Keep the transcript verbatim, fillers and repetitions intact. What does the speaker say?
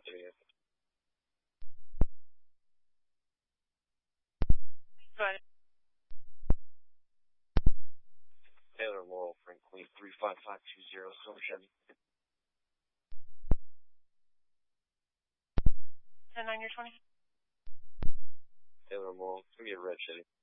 Chevy. Go ahead. Taylor Laurel, Frank Queen, three five five two zero, Silver Chevy. ten nine, you're twenty. Taylor Laurel, it's going to be a red Chevy.